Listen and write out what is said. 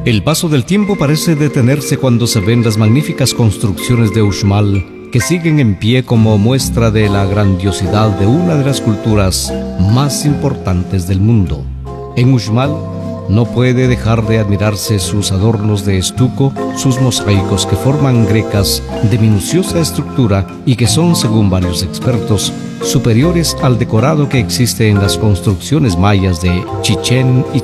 El paso del tiempo parece detenerse cuando se ven las magníficas construcciones de Uxmal, que siguen en pie como muestra de la grandiosidad de una de las culturas más importantes del mundo. En Uxmal no puede dejar de admirarse sus adornos de estuco, sus mosaicos que forman grecas de minuciosa estructura y que son, según varios expertos, superiores al decorado que existe en las construcciones mayas de Chichén Itzá.